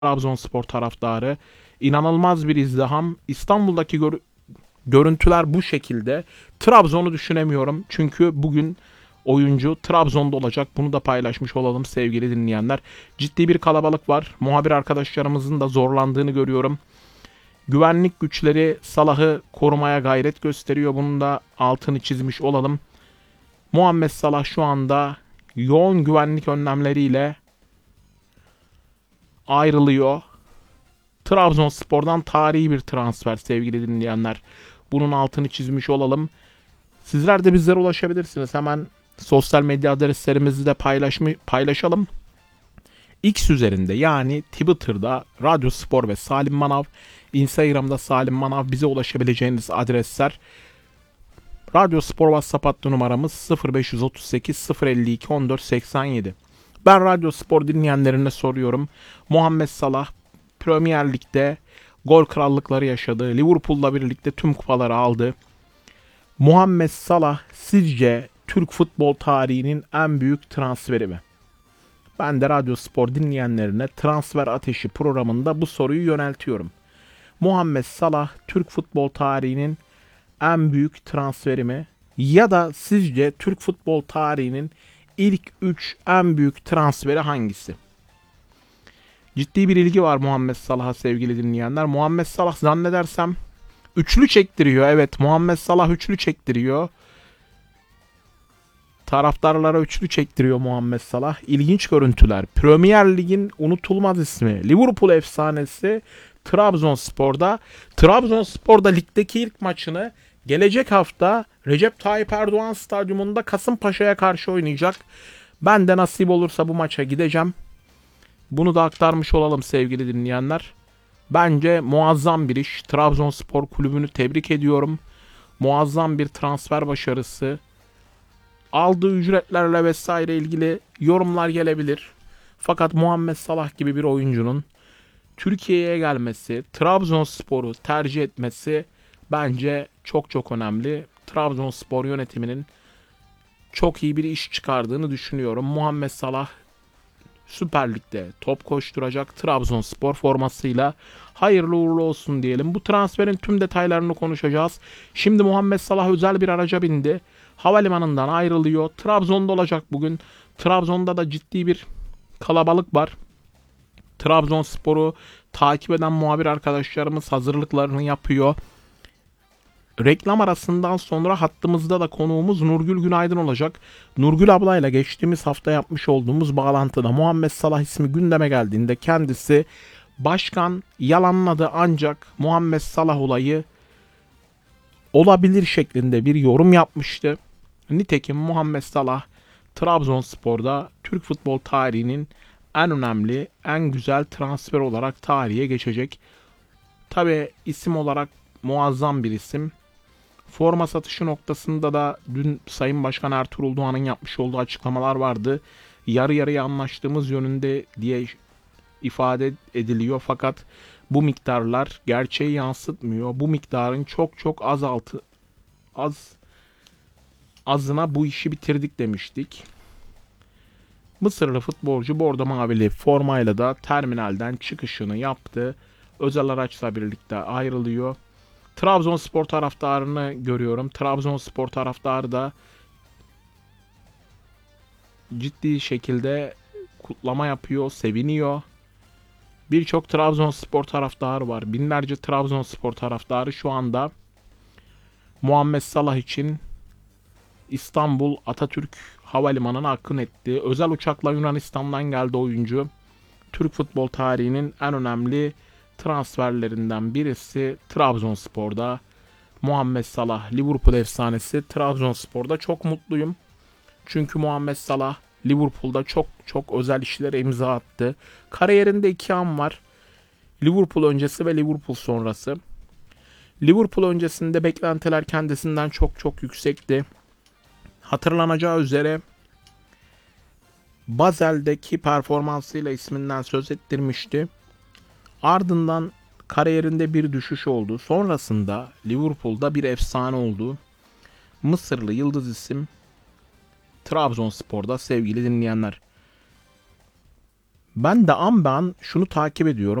Trabzonspor taraftarı. İnanılmaz bir izdiham. İstanbul'daki görüntüler bu şekilde. Trabzon'u düşünemiyorum. Çünkü bugün oyuncu Trabzon'da olacak. Bunu da paylaşmış olalım sevgili dinleyenler. Ciddi bir kalabalık var. Muhabir arkadaşlarımızın da zorlandığını görüyorum. Güvenlik güçleri Salah'ı korumaya gayret gösteriyor. Bunun da altını çizmiş olalım. Muhammed Salah şu anda yoğun güvenlik önlemleriyle ayrılıyor. Trabzonspor'dan tarihi bir transfer sevgili dinleyenler. Bunun altını çizmiş olalım. Sizler de bizlere ulaşabilirsiniz. Hemen sosyal medya adreslerimizi de paylaşalım. X üzerinde yani Twitter'da Radyo Spor ve Salim Manav, Instagram'da Salim Manav bize ulaşabileceğiniz adresler. Radyo Spor WhatsApp hattı numaramız 0538 052 14 87. Ben Radyo Spor dinleyenlerine soruyorum. Muhammed Salah Premier Lig'de gol krallıkları yaşadı. Liverpool'la birlikte tüm kupaları aldı. Muhammed Salah sizce Türk futbol tarihinin en büyük transferi mi? Ben de Radyo Spor dinleyenlerine Transfer Ateşi programında bu soruyu yöneltiyorum. Muhammed Salah Türk futbol tarihinin en büyük transferi mi? Ya da sizce Türk futbol tarihinin ilk 3 en büyük transferi hangisi? Ciddi bir ilgi var Muhammed Salah'a sevgili dinleyenler. Muhammed Salah zannedersem üçlü çektiriyor. Evet, Muhammed Salah üçlü çektiriyor. Taraftarlara üçlü çektiriyor Muhammed Salah. İlginç görüntüler. Premier Lig'in unutulmaz ismi. Liverpool efsanesi Trabzonspor'da. Trabzonspor'da ligdeki ilk maçını gelecek hafta Recep Tayyip Erdoğan Stadyumunda Kasımpaşa'ya karşı oynayacak. Ben de nasip olursa bu maça gideceğim. Bunu da aktarmış olalım sevgili dinleyenler. Bence muazzam bir iş. Trabzonspor kulübünü tebrik ediyorum. Muazzam bir transfer başarısı. Aldığı ücretlerle vesaire ilgili yorumlar gelebilir. Fakat Muhammed Salah gibi bir oyuncunun Türkiye'ye gelmesi, Trabzonspor'u tercih etmesi bence çok çok önemli. Trabzonspor yönetiminin çok iyi bir iş çıkardığını düşünüyorum. Muhammed Salah Süper Lig'de top koşturacak Trabzonspor formasıyla hayırlı uğurlu olsun diyelim. Bu transferin tüm detaylarını konuşacağız. Şimdi Muhammed Salah özel bir araca bindi. Havalimanından ayrılıyor. Trabzon'da olacak bugün. Trabzon'da da ciddi bir kalabalık var. Trabzonspor'u takip eden muhabir arkadaşlarımız hazırlıklarını yapıyor. Reklam arasından sonra hattımızda da konuğumuz Nurgül Günaydın olacak. Nurgül ablayla geçtiğimiz hafta yapmış olduğumuz bağlantıda Muhammed Salah ismi gündeme geldiğinde kendisi başkan yalanladı ancak Muhammed Salah olayı olabilir şeklinde bir yorum yapmıştı. Nitekim Muhammed Salah Trabzonspor'da Türk futbol tarihinin en önemli, en güzel transfer olarak tarihe geçecek. Tabi isim olarak muazzam bir isim. Forma satışı noktasında da dün Sayın Başkan Ertuğrul Doğan'ın yapmış olduğu açıklamalar vardı. Yarı yarıya anlaştığımız yönünde diye ifade ediliyor. Fakat bu miktarlar gerçeği yansıtmıyor. Bu miktarın çok çok azına bu işi bitirdik demiştik. Mısırlı futbolcu bordo mavili formayla da terminalden çıkışını yaptı. Özel araçla birlikte ayrılıyor. Trabzonspor taraftarını görüyorum. Trabzonspor taraftarı da ciddi şekilde kutlama yapıyor, seviniyor. Birçok Trabzonspor taraftarı var. Binlerce Trabzonspor taraftarı şu anda Muhammed Salah için İstanbul Atatürk Havalimanı'na akın etti. Özel uçakla Yunanistan'dan geldi oyuncu. Türk futbol tarihinin en önemli transferlerinden birisi Trabzonspor'da. Muhammed Salah, Liverpool efsanesi Trabzonspor'da çok mutluyum. Çünkü Muhammed Salah Liverpool'da çok çok özel işlere imza attı. Kariyerinde iki an var. Liverpool öncesi ve Liverpool sonrası. Liverpool öncesinde beklentiler kendisinden çok çok yüksekti. Hatırlanacağı üzere Basel'deki performansıyla isminden söz ettirmişti. Ardından kariyerinde bir düşüş oldu. Sonrasında Liverpool'da bir efsane oldu. Mısırlı yıldız isim Trabzonspor'da sevgili dinleyenler. Ben de an be an şunu takip ediyorum.